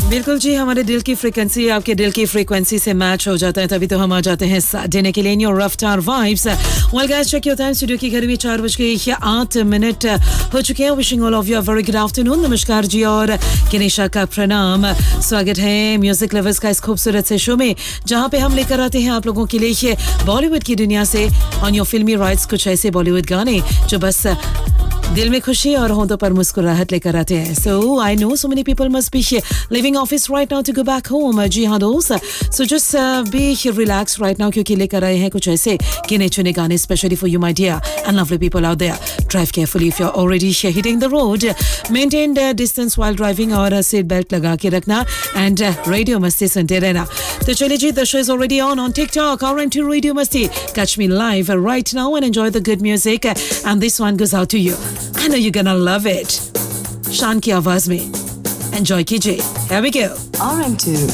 बिल्कुल जी, हमारे दिल की फ्रीक्वेंसी आपके दिल की फ्रीक्वेंसी से मैच हो जाता है, तभी तो हम आ जाते हैं साथ देने के लिए इन योर रफ्तार vibes. Well guys, check your time, studio की घड़ी में 4:08 हो चुके हैं। Wishing all of you a very good afternoon, नमस्कार जी और किनेशा का प्रणाम। स्वागत है म्यूजिक लवर्स का इस खूबसूरत से शो में, जहां पे हम लेकर आते हैं आप लोगों के लिए बॉलीवुड की दुनिया से ऑन योर फिल्मी राइट्स कुछ ऐसे बॉलीवुड गाने जो बस दिल में खुशी और होंठों पर मुस्कुराहट लेकर आते हैं। सो I know so many people must be living office right now to go back home. जी हाँ दोस्त, so just be relax right now, क्योंकि लेकर आए हैं कुछ ऐसे गिने चुने गाने specially for you my dear and lovely people out there. Drive carefully if you are already hitting the road, maintain the distance while driving और सीट बेल्ट लगा के रखना एंड रेडियो मस्ती सुनते रहना। तो चलिए जी, the show is already on TikTok RN2 Radio Masti. Catch me live right now and enjoy the good music. And this one goes out to you. I know you're gonna love it. शान की आवाज में enjoy कीजिए. Here we go. RM2